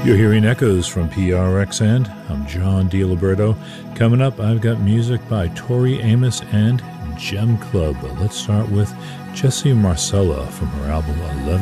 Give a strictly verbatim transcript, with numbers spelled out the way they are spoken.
You're hearing echoes from P R X N. I'm John DiLiberto. Coming up, I've got music by Tori Amos and Gem Club. But let's start with Jessie Marcella from her album eleven